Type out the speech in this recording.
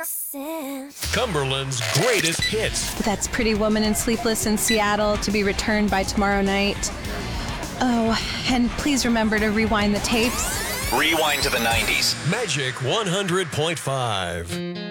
Cumberland's greatest hits. That's Pretty Woman and Sleepless in Seattle, to be returned by tomorrow night. Oh, and please remember to rewind the tapes. Rewind to the 90s. Magic 100.5.